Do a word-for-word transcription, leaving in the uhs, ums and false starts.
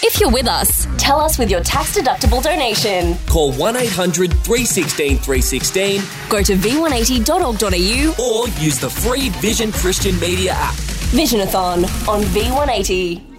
If you're with us, tell us with your tax-deductible donation. Call one eight hundred three one six three one six, go to v one eighty dot org dot a u or use the free Vision Christian Media app. Visionathon on V one eighty.